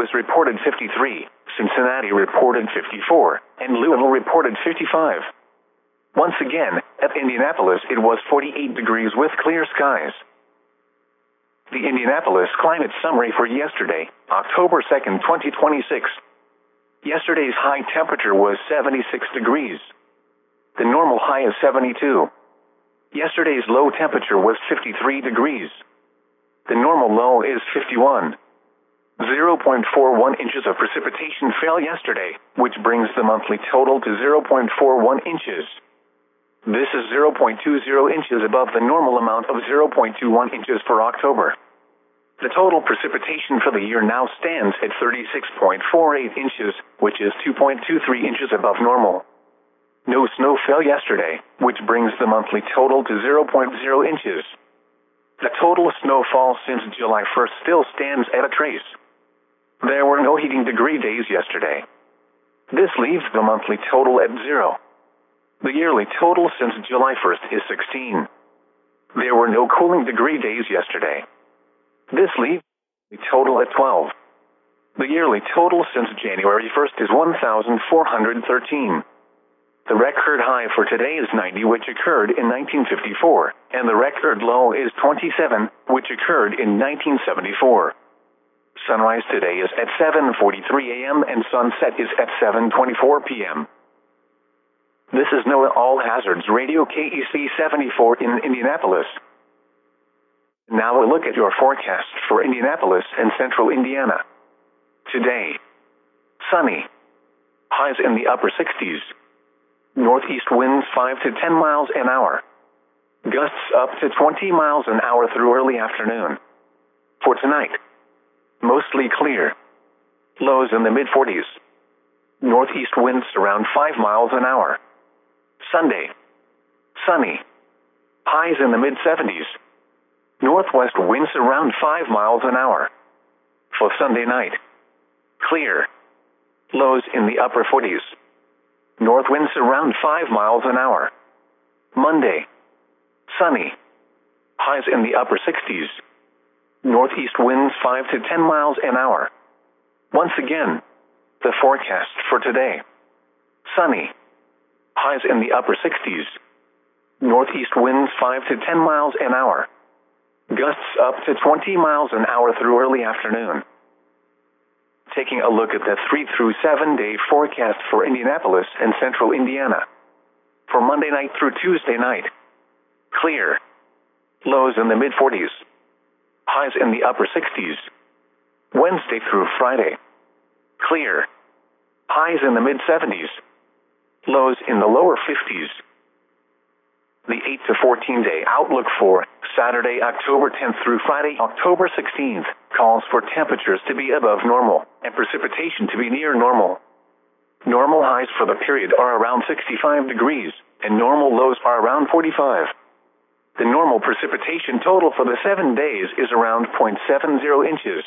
Louis reported 53, Cincinnati reported 54, and Louisville reported 55. Once again, at Indianapolis it was 48 degrees with clear skies. The Indianapolis climate summary for yesterday, October 2nd, 2026. Yesterday's high temperature was 76 degrees. The normal high is 72. Yesterday's low temperature was 53 degrees. The normal low is 51. 0.41 inches of precipitation fell yesterday, which brings the monthly total to 0.41 inches. This is 0.20 inches above the normal amount of 0.21 inches for October. The total precipitation for the year now stands at 36.48 inches, which is 2.23 inches above normal. No snow fell yesterday, which brings the monthly total to 0.0 inches. The total snowfall since July 1st still stands at a trace. There were no heating degree days yesterday. This leaves the monthly total at 0. The yearly total since July 1st is 16. There were no cooling degree days yesterday. This leaves the total at 12. The yearly total since January 1st is 1,413. The record high for today is 90, which occurred in 1954, and the record low is 27, which occurred in 1974. Sunrise today is at 7:43 a.m. and sunset is at 7:24 p.m. This is NOAA All Hazards Radio KEC 74 in Indianapolis. Now a look at your forecast for Indianapolis and central Indiana. Today, sunny. Highs in the upper 60s. Northeast winds 5 to 10 miles an hour. Gusts up to 20 miles an hour through early afternoon. For tonight, mostly clear. Lows in the mid-40s. Northeast winds around 5 miles an hour. Sunday, sunny. Highs in the mid-70s. Northwest winds around 5 miles an hour. For Sunday night, clear. Lows in the upper 40s. North winds around 5 miles an hour. Monday, sunny. Highs in the upper 60s. Northeast winds 5 to 10 miles an hour. Once again, the forecast for today. Sunny. Highs in the upper 60s. Northeast winds 5 to 10 miles an hour. Gusts up to 20 miles an hour through early afternoon. Taking a look at the 3 through 7 day forecast for Indianapolis and central Indiana. For Monday night through Tuesday night, clear. Lows in the mid-40s. Highs in the upper 60s. Wednesday through Friday, clear. Highs in the mid-70s. Lows in the lower 50s. The 8 to 14 day outlook for Saturday, October 10th through Friday, October 16th, calls for temperatures to be above normal and precipitation to be near normal. Normal highs for the period are around 65 degrees, and normal lows are around 45. The normal precipitation total for the 7 days is around 0.70 inches.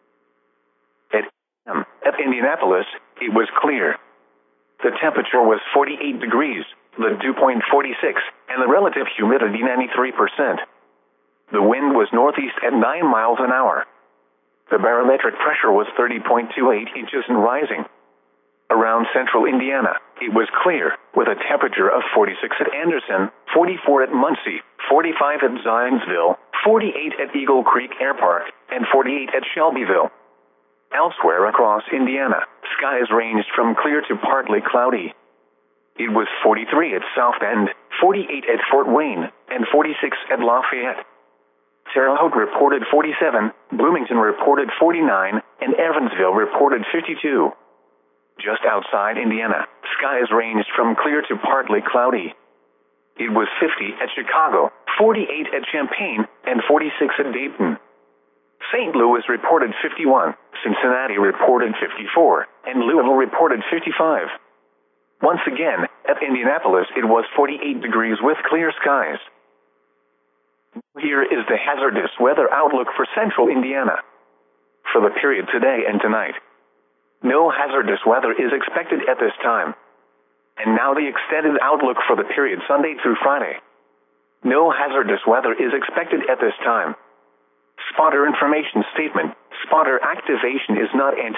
At Indianapolis, it was clear. The temperature was 48 degrees, the dew point 46, and the relative humidity 93%. The wind was northeast at 9 miles an hour. The barometric pressure was 30.28 inches and rising. Around central Indiana, it was clear, with a temperature of 46 at Anderson, 44 at Muncie, 45 at Zionsville, 48 at Eagle Creek Air Park, and 48 at Shelbyville. Elsewhere across Indiana, skies ranged from clear to partly cloudy. It was 43 at South Bend, 48 at Fort Wayne, and 46 at Lafayette. Terre Haute reported 47, Bloomington reported 49, and Evansville reported 52. Just outside Indiana, skies ranged from clear to partly cloudy. It was 50 at Chicago, 48 at Champaign, and 46 at Dayton. St. Louis reported 51, Cincinnati reported 54, and Louisville reported 55. Once again, at Indianapolis it was 48 degrees with clear skies. Here is the hazardous weather outlook for central Indiana. For the period today and tonight, no hazardous weather is expected at this time. And now the extended outlook for the period Sunday through Friday. No hazardous weather is expected at this time. Spotter information statement. Spotter activation is not anticipated.